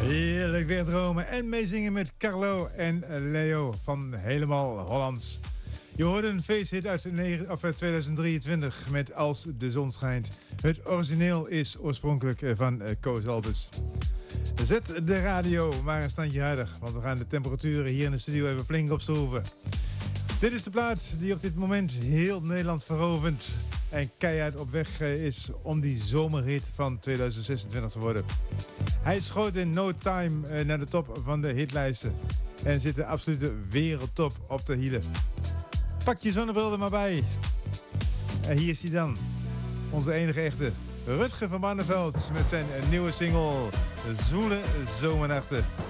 Heerlijk weer dromen en meezingen met Carlo en Leo van Helemaal Hollands. Je hoorde een feesthit uit 2023 met Als de zon schijnt. Het origineel is oorspronkelijk van Koos Albers. Zet de radio maar een standje harder, want we gaan de temperaturen hier in de studio even flink opschroeven. Dit is de plaat die op dit moment heel Nederland verovert en keihard op weg is om die zomerhit van 2026 te worden. Hij schoot in no time naar de top van de hitlijsten en zit de absolute wereldtop op de hielen. Pak je zonnebril er maar bij. En hier is hij dan, onze enige echte Rutger van Barneveld met zijn nieuwe single Zwoele Zomernachten.